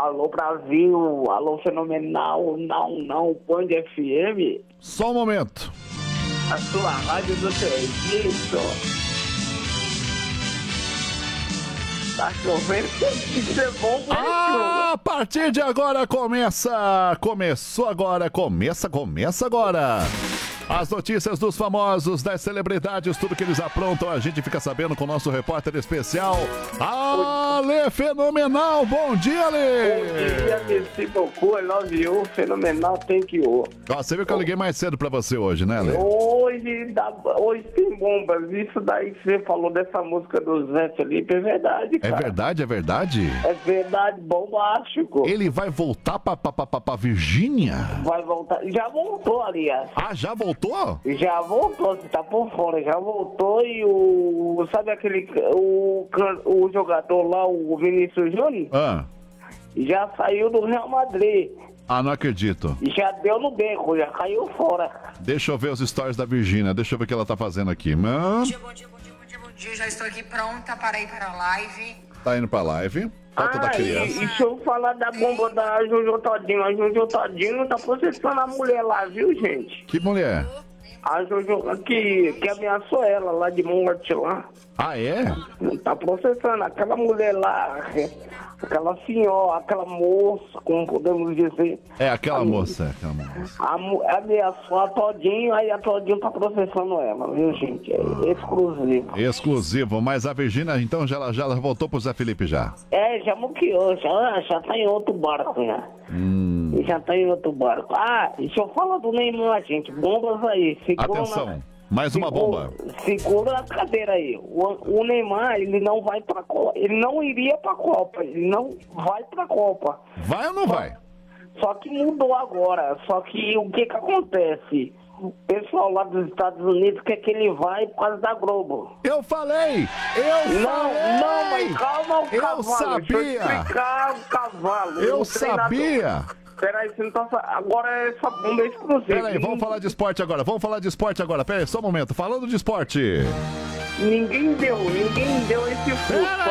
Alô, Brasil. Alô, Fenomenal. Não, Band FM. Só um momento. A sua rádio do serviço. Tá chovendo, isso é bom, A partir de agora começa agora. As notícias dos famosos, das celebridades, tudo que eles aprontam, a gente fica sabendo com o nosso repórter especial, Ale Fenomenal. Bom dia, Ale! Bom dia, merci beaucoup, I love you, Fenomenal, thank you. Você viu que eu liguei mais cedo pra você hoje, né, Ale? Hoje tem bombas, isso daí que você falou dessa música do Zé Felipe é verdade, cara. É verdade, é verdade? É verdade, bombástico. Ele vai voltar pra Virgínia? Vai voltar, já voltou, aliás. Ah, já voltou? Já voltou, você tá por fora, já voltou e sabe o jogador lá, o Vinícius Júnior? Já saiu do Real Madrid. Ah, não acredito. Já deu no beco, já caiu fora. Deixa eu ver os stories da Virgínia, deixa eu ver o que ela tá fazendo aqui. Bom dia, já estou aqui pronta para ir para a live. Tá indo pra live. Falta da criança. E deixa eu falar da bomba da Jojo Todinho. A Jojo Todinho tá processando a mulher lá, viu, gente? Que mulher? A Jojo que ameaçou ela lá de morte lá. Ah, é? Tá processando aquela mulher lá, aquela senhora, aquela moça, como podemos dizer. É, aquela moça. Ameaçou a Todinho, aí a Todinho tá processando ela, viu, gente? É exclusivo. Exclusivo, mas a Virgínia, então, já voltou pro Zé Felipe já? É, já muqueou, já tá em outro barco, já. Já tá em outro barco. Ah, deixa eu falar do Neymar, gente. Bombas aí. Atenção, mais uma bomba. Segura a cadeira aí. O Neymar, ele não vai pra Copa. Ele não iria pra Copa. Ele não vai pra Copa. Vai ou não vai? Só que mudou agora. Só que o que acontece? O pessoal lá dos Estados Unidos quer que ele vai por causa da Globo. Eu falei! Não, mas calma o cavalo. Eu sabia! Deixa eu explicar o cavalo. Eu sabia! Peraí, você não tá... Agora essa bomba é exclusiva. Peraí, vamos falar de esporte agora. Peraí, só um momento. Falando de esporte. Ninguém deu esse furto.